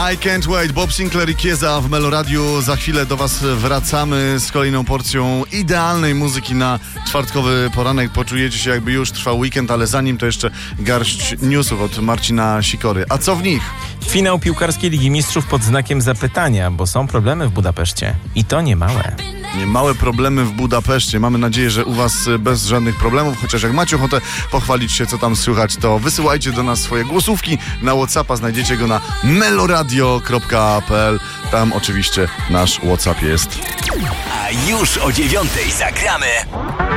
I Can't Wait, Bob Sinclair i Kieza w Meloradiu. Za chwilę do Was wracamy z kolejną porcją idealnej muzyki na czwartkowy poranek. Poczujecie się, jakby już trwał weekend, ale zanim to jeszcze garść newsów od Marcina Sikory. A co w nich? Finał piłkarskiej Ligi Mistrzów pod znakiem zapytania, bo są problemy w Budapeszcie. I to niemałe. Niemałe problemy w Budapeszcie. Mamy nadzieję, że u Was bez żadnych problemów, chociaż jak macie ochotę pochwalić się, co tam słychać, to wysyłajcie do nas swoje głosówki na WhatsAppa. Znajdziecie go na meloradio.pl. Tam oczywiście nasz WhatsApp jest. A już o 9:00 zagramy